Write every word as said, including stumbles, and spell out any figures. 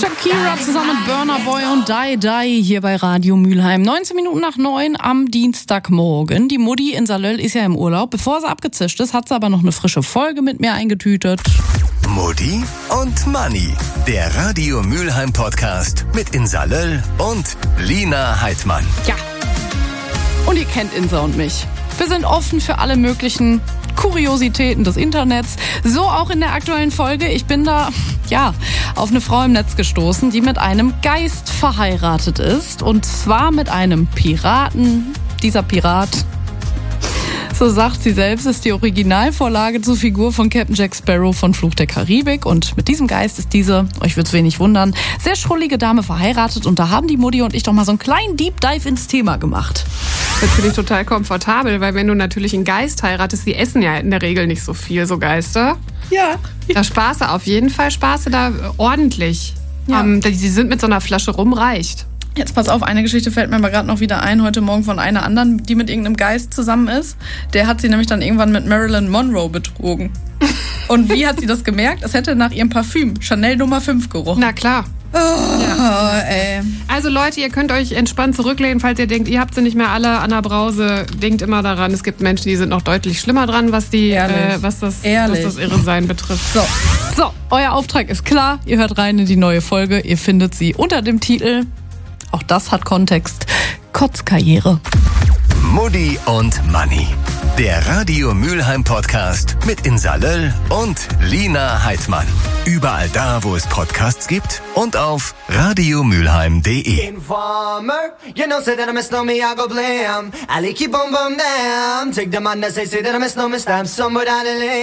Shakira zusammen mit Burna Boy und Die Die hier bei Radio Mülheim. neunzehn Minuten nach neun am Dienstagmorgen. Die Mutti in Salöll ist ja im Urlaub. Bevor sie abgezischt ist, hat sie aber noch eine frische Folge mit mir eingetütet. Mutti und Manni, der Radio Mülheim Podcast mit Insa Löll und Lina Heidmann. Ja, und ihr kennt Insa und mich. Wir sind offen für alle möglichen Kuriositäten des Internets. So auch in der aktuellen Folge. Ich bin da, ja, auf eine Frau im Netz gestoßen, die mit einem Geist verheiratet ist. Und zwar mit einem Piraten. Dieser Pirat, so sagt sie selbst, ist die Originalvorlage zur Figur von Captain Jack Sparrow von Fluch der Karibik. Und mit diesem Geist ist diese, euch wird's wenig wundern, sehr schrullige Dame verheiratet. Und da haben die Mutti und ich doch mal so einen kleinen Deep Dive ins Thema gemacht. Natürlich total komfortabel, weil wenn du natürlich einen Geist heiratest, die essen ja in der Regel nicht so viel, so Geister. Ja. Da Spaße, auf jeden Fall Spaße da ordentlich. Ja. Ähm, die sind mit so einer Flasche rum reicht. Jetzt pass auf, eine Geschichte fällt mir aber gerade noch wieder ein, heute Morgen von einer anderen, die mit irgendeinem Geist zusammen ist. Der hat sie nämlich dann irgendwann mit Marilyn Monroe betrogen. Und wie hat sie das gemerkt? Es hätte nach ihrem Parfüm Chanel Nummer fünf gerochen. Na klar. Oh, ja. ey. Also Leute, ihr könnt euch entspannt zurücklehnen, falls ihr denkt, ihr habt sie nicht mehr alle an der Brause. Denkt immer daran, es gibt Menschen, die sind noch deutlich schlimmer dran, was, die, äh, was, das, was das Irrensein betrifft. So. so, euer Auftrag ist klar. Ihr hört rein in die neue Folge. Ihr findet sie unter dem Titel, auch das hat Kontext, Kotzkarriere. Mutti und Manni, der Radio Mülheim Podcast mit Insa Löll und Lina Heidmann. Überall da, wo es Podcasts gibt und auf radiomülheim punkt de. Informer, you know, say that I miss no me, I go blam. I like you boom boom damn. Take the man that say, say that I miss no me, stamp somewhere down the lane.